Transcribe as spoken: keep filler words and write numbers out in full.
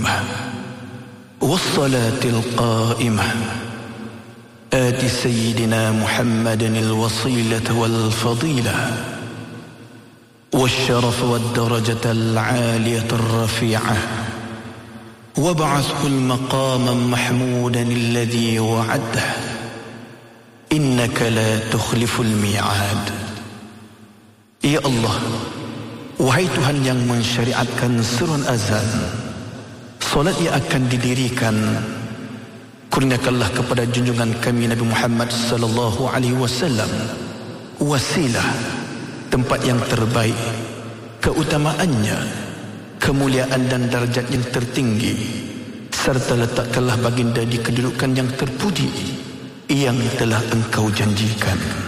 الدائمة والصلاة القائمة آت سيدنا محمد الوصيلة والفضيلة والشرف والدرجة العالية الرفيعة وابعثه المقام محمودا الذي وعده إنك لا تخلف الميعاد. Ya Allah, wahai Tuhan yang mensyariatkan surun azan, solat yang akan didirikan, kurniakanlah kepada junjungan kami Nabi Muhammad sallallahu alaihi wasallam wasilah, tempat yang terbaik, keutamaannya, kemuliaan dan darjat yang tertinggi, serta letakkanlah baginda di kedudukan yang terpuji yang telah engkau janjikan.